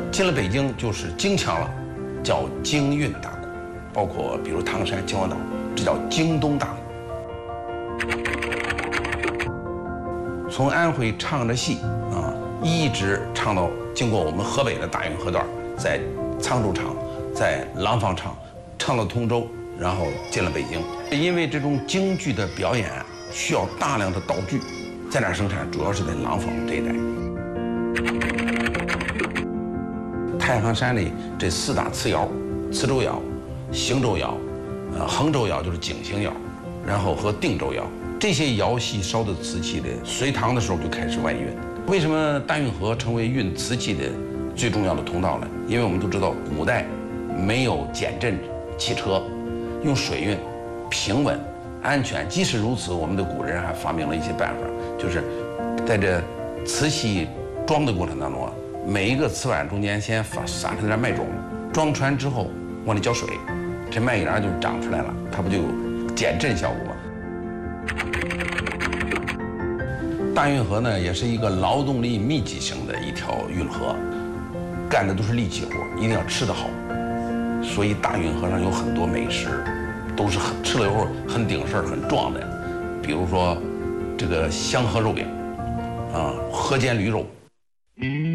进了北京就是京腔了，叫京韵大鼓，包括比如唐山、秦皇岛，这叫京东大鼓。从安徽唱着戏啊，一直唱到经过我们河北的大运河段，在沧州唱，在廊坊唱，唱到通州，然后进了北京。因为这种京剧的表演需要大量的道具，在哪儿生产？主要是在廊坊这一带。太行山里这4大瓷窑，磁州窑、邢州窑、衡州窑就是井陉窑，然后和定州窑，这些窑系烧的瓷器的，隋唐的时候就开始外运。为什么大运河成为运瓷器的最重要的通道呢？因为我们都知道，古代没有减震汽车，用水运，平稳、安全。即使如此，我们的古人还发明了一些办法，就是在这瓷器装的过程当中啊，每一个瓷碗中间先撒上点麦种，装船之后往里浇水，这麦芽就长出来了，它不就有减震效果吗？大运河呢，也是一个劳动力密集型的一条运河，干的都是力气活，一定要吃得好，所以大运河上有很多美食，都是吃了以后很顶事儿、很壮的，比如说这个香河肉饼，河煎驴肉。